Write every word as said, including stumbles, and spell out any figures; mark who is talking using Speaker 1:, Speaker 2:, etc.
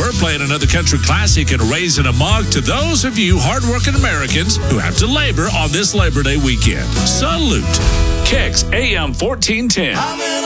Speaker 1: we're playing another country classic and raising a mug to those of you hardworking Americans who have to labor on this Labor Day weekend. Salute. Kicks A M fourteen ten.